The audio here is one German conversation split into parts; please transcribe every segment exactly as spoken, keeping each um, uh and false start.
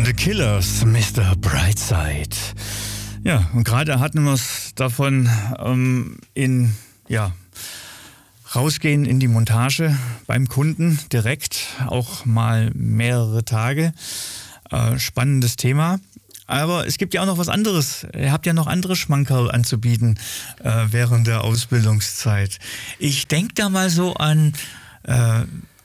The Killers, Mister Brightside. Ja, und gerade hatten wir es davon, ähm, in, ja, rausgehen in die Montage beim Kunden direkt, auch mal mehrere Tage. Äh, spannendes Thema. Aber es gibt ja auch noch was anderes. Ihr habt ja noch andere Schmankerl anzubieten äh, während der Ausbildungszeit. Ich denke da mal so an äh,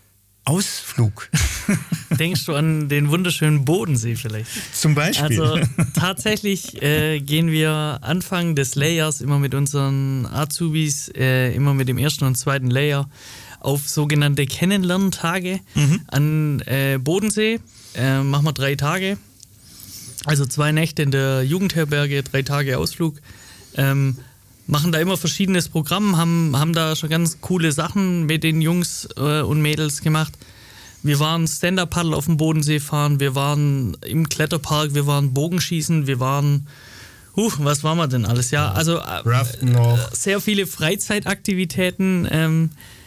Ausflug. Denkst du an den wunderschönen Bodensee vielleicht? Zum Beispiel. Also tatsächlich äh, gehen wir Anfang des Layers immer mit unseren Azubis, äh, immer mit dem ersten und zweiten Layer auf sogenannte Kennenlerntage mhm. an äh, Bodensee. Äh, machen wir drei Tage. Also zwei Nächte in der Jugendherberge, drei Tage Ausflug. Ähm, machen da immer verschiedenes Programm, haben, haben da schon ganz coole Sachen mit den Jungs äh, und Mädels gemacht. Wir waren Stand-Up-Paddle auf dem Bodensee fahren, wir waren im Kletterpark, wir waren Bogenschießen, wir waren, huh, was waren wir denn alles? Ja, also äh, noch. sehr viele Freizeitaktivitäten ähm,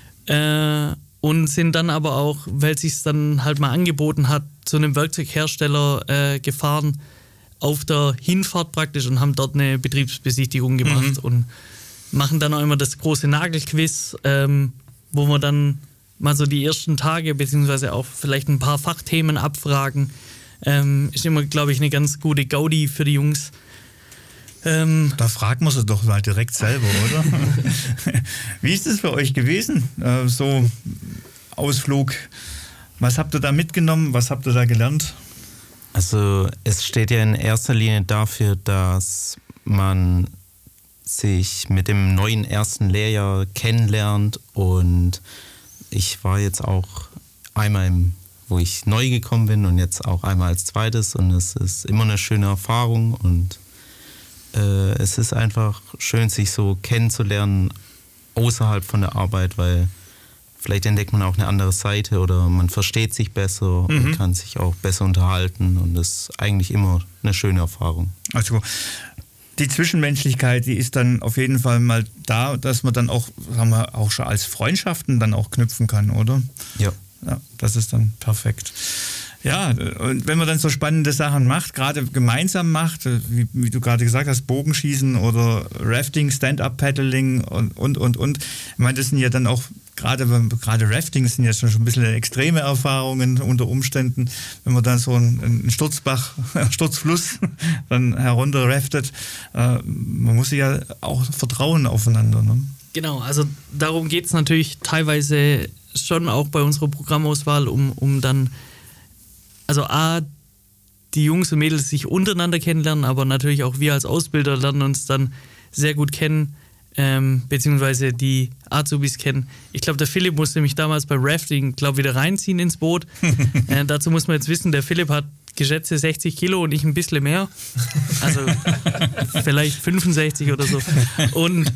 äh, und sind dann aber auch, weil es sich dann halt mal angeboten hat, zu einem Werkzeughersteller äh, gefahren, auf der Hinfahrt praktisch, und haben dort eine Betriebsbesichtigung gemacht mhm. und machen dann auch immer das große Nagelquiz, ähm, wo wir dann mal so die ersten Tage beziehungsweise auch vielleicht ein paar Fachthemen abfragen. Ähm, ist immer, glaube ich, eine ganz gute Gaudi für die Jungs. Ähm, da fragt man sie doch mal direkt selber, oder? Wie ist es für euch gewesen? Äh, so Ausflug. Was habt ihr da mitgenommen? Was habt ihr da gelernt? Also es steht ja in erster Linie dafür, dass man sich mit dem neuen ersten Lehrjahr kennenlernt, und ich war jetzt auch einmal, im, wo ich neu gekommen bin, und jetzt auch einmal als zweites, und es ist immer eine schöne Erfahrung, und äh, es ist einfach schön, sich so kennenzulernen außerhalb von der Arbeit, weil vielleicht entdeckt man auch eine andere Seite oder man versteht sich besser mhm. und kann sich auch besser unterhalten, und das ist eigentlich immer eine schöne Erfahrung. Also die Zwischenmenschlichkeit, die ist dann auf jeden Fall mal da, dass man dann auch, sagen wir, auch schon als Freundschaften dann auch knüpfen kann, oder? Ja. Ja, das ist dann perfekt. Ja, und wenn man dann so spannende Sachen macht, gerade gemeinsam macht, wie, wie du gerade gesagt hast, Bogenschießen oder Rafting, Stand-Up-Paddling und, und, und, und. Ich meine, das sind ja dann auch, gerade, gerade Rafting sind ja schon ein bisschen extreme Erfahrungen unter Umständen, wenn man dann so einen, einen Sturzbach, Sturzfluss dann herunter raftet. Äh, man muss sich ja auch vertrauen aufeinander, ne? Genau, also darum geht es natürlich teilweise schon auch bei unserer Programmauswahl, um, um dann also A, die Jungs und Mädels sich untereinander kennenlernen, aber natürlich auch wir als Ausbilder lernen uns dann sehr gut kennen, ähm, beziehungsweise die Azubis kennen. Ich glaube, der Philipp musste mich damals beim Rafting, glaube wieder reinziehen ins Boot. äh, dazu muss man jetzt wissen, der Philipp hat geschätzte sechzig Kilo und ich ein bisschen mehr. Also vielleicht fünfundsechzig oder so. Und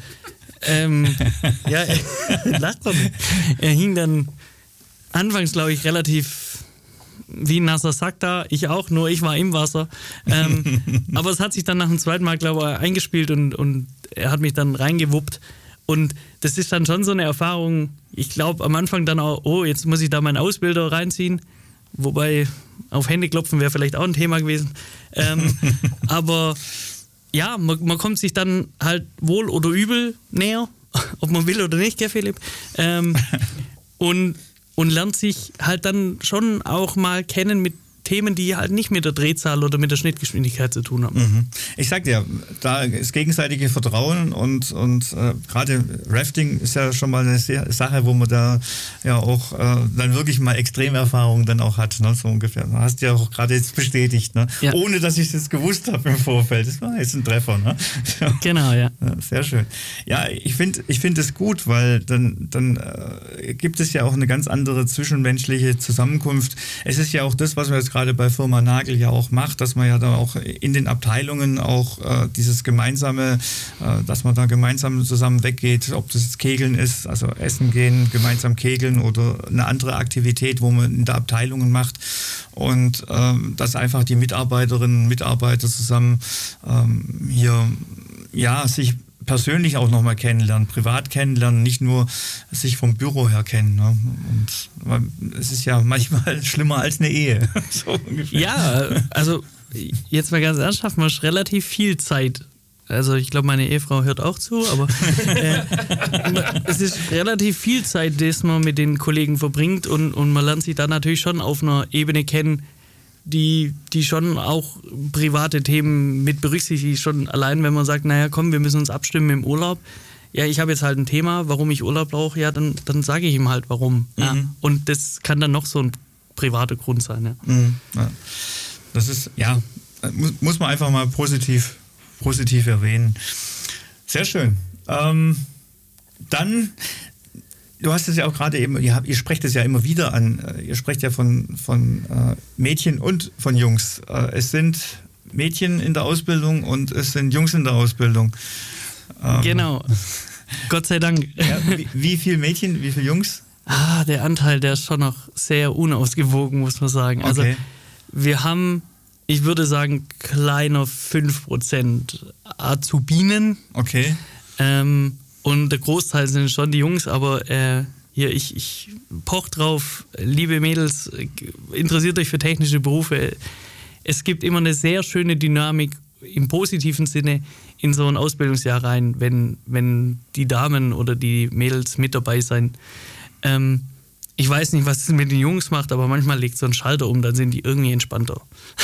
ähm, ja, lacht doch nicht. Er hing dann anfangs, glaube ich, relativ wie ein nasser Sack da, ich auch, nur ich war im Wasser. Ähm, aber es hat sich dann nach dem zweiten Mal, glaube ich, eingespielt, und, und er hat mich dann reingewuppt. Und das ist dann schon so eine Erfahrung, ich glaube am Anfang dann auch, oh, jetzt muss ich da meinen Ausbilder reinziehen. Wobei auf Hände klopfen wäre vielleicht auch ein Thema gewesen. Ähm, aber ja, man, man kommt sich dann halt wohl oder übel näher, ob man will oder nicht, gell Philipp? Ähm, und Und lernt sich halt dann schon auch mal kennen mit Themen, die halt nicht mit der Drehzahl oder mit der Schnittgeschwindigkeit zu tun haben. Mhm. Ich sag dir, da ist gegenseitige Vertrauen, und, und äh, gerade Rafting ist ja schon mal eine Sache, wo man da ja auch äh, dann wirklich mal Extremerfahrungen dann auch hat, ne, so ungefähr. Du hast ja auch gerade jetzt bestätigt, ne? Ja. Ohne dass ich es jetzt gewusst habe im Vorfeld. Das war jetzt ein Treffer, ne? Genau, ja. Ja, sehr schön. Ja, ich finde ich find es gut, weil dann, dann äh, gibt es ja auch eine ganz andere zwischenmenschliche Zusammenkunft. Es ist ja auch das, was wir jetzt gerade bei Firma Nagel ja auch macht, dass man ja da auch in den Abteilungen auch äh, dieses gemeinsame, äh, dass man da gemeinsam zusammen weggeht, ob das jetzt Kegeln ist, also essen gehen, gemeinsam kegeln oder eine andere Aktivität, wo man in der Abteilungen macht, und äh, dass einfach die Mitarbeiterinnen und Mitarbeiter zusammen ähm, hier ja sich persönlich auch nochmal kennenlernen, privat kennenlernen, nicht nur sich vom Büro her kennen. Ne? Und es ist ja manchmal schlimmer als eine Ehe. So ungefähr. Ja, also jetzt mal ganz ernsthaft, man hat relativ viel Zeit. Also ich glaube, meine Ehefrau hört auch zu, aber äh, es ist relativ viel Zeit, die man mit den Kollegen verbringt und, und man lernt sich dann natürlich schon auf einer Ebene kennen, die, die schon auch private Themen mit berücksichtigt. Schon allein, wenn man sagt, naja komm, wir müssen uns abstimmen im Urlaub. Ja, ich habe jetzt halt ein Thema, warum ich Urlaub brauche, ja, dann, dann sage ich ihm halt, warum. Mhm. Ja. Und das kann dann noch so ein privater Grund sein. Ja. Mhm. Ja. Das ist, ja, muss, muss man einfach mal positiv positiv erwähnen. Sehr schön. Ähm, dann, du hast es ja auch gerade eben, ihr, habt, ihr sprecht es ja immer wieder an, ihr sprecht ja von, von äh, Mädchen und von Jungs. Äh, es sind Mädchen in der Ausbildung und es sind Jungs in der Ausbildung. Ähm, genau. Gott sei Dank. Ja, wie, wie viele Mädchen, wie viele Jungs? Ah, der Anteil, der ist schon noch sehr unausgewogen, muss man sagen. Also okay. Wir haben, ich würde sagen, kleiner fünf Prozent Azubinen. Okay. Ähm, und der Großteil sind schon die Jungs, aber äh, hier, ich, ich poch drauf, liebe Mädels, interessiert euch für technische Berufe. Es gibt immer eine sehr schöne Dynamik im positiven Sinne in so ein Ausbildungsjahr rein, wenn, wenn die Damen oder die Mädels mit dabei sind. Ähm, Ich weiß nicht, was es mit den Jungs macht, aber manchmal legt so ein Schalter um, dann sind die irgendwie entspannter.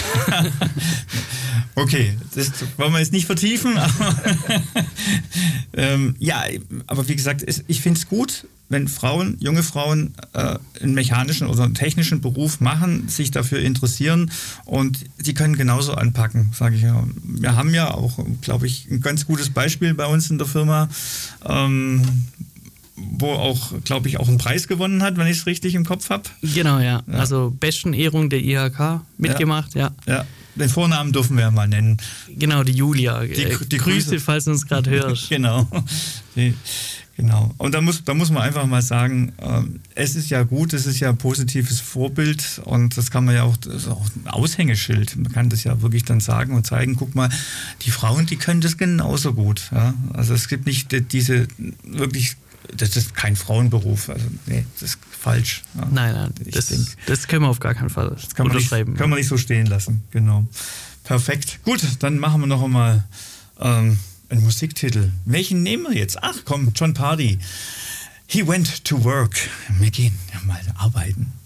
Okay, das wollen wir jetzt nicht vertiefen. Aber ähm, ja, aber wie gesagt, ich finde es gut, wenn Frauen, junge Frauen äh, einen mechanischen oder einen technischen Beruf machen, sich dafür interessieren und die können genauso anpacken, sage ich ja. Wir haben ja auch, glaube ich, ein ganz gutes Beispiel bei uns in der Firma, ähm, wo auch, glaube ich, auch einen Preis gewonnen hat, wenn ich es richtig im Kopf habe. Genau, ja. ja. Also besten Ehrung der I H K mitgemacht, ja. ja. Ja, den Vornamen dürfen wir ja mal nennen. Genau, die Julia. Die, die Grüße, Grüße, falls du uns gerade hörst. Genau. Die, genau. Und da muss, da muss man einfach mal sagen, äh, es ist ja gut, es ist ja ein positives Vorbild und das kann man ja auch, das ist auch ein Aushängeschild. Man kann das ja wirklich dann sagen und zeigen, guck mal, die Frauen, die können das genauso gut. Ja? Also es gibt nicht diese wirklich. Das ist kein Frauenberuf, also nee, das ist falsch. Ja. Nein, nein, das, denk, das können wir auf gar keinen Fall das kann unterschreiben. Nicht, können wir nicht so stehen lassen, genau. Perfekt. Gut, dann machen wir noch einmal ähm, einen Musiktitel. Welchen nehmen wir jetzt? Ach komm, Jon Pardi. He went to work. Wir gehen ja mal arbeiten.